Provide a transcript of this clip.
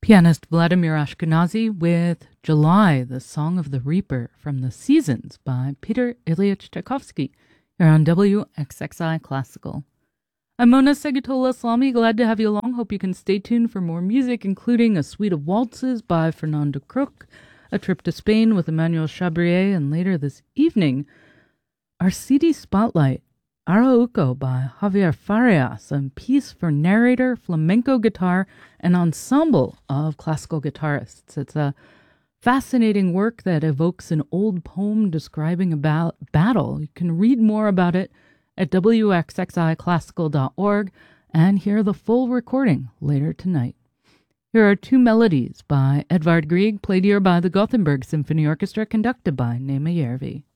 Pianist Vladimir Ashkenazy with July, the Song of the Reaper from The Seasons by Peter Ilyich Tchaikovsky. You're on WXXI Classical. I'm Mona Segatola-Islami, glad to have you along. Hope you can stay tuned for more music, including a suite of waltzes by Fernando Crook, a trip to Spain with Emmanuel Chabrier, and later this evening, our CD Spotlight, Arauco by Javier Farias, a piece for narrator, flamenco guitar, and ensemble of classical guitarists. It's a fascinating work that evokes an old poem describing a battle. You can read more about it at wxxiclassical.org and hear the full recording later tonight. Here are two melodies by Edvard Grieg, played here by the Gothenburg Symphony Orchestra, conducted by Nema Järvi.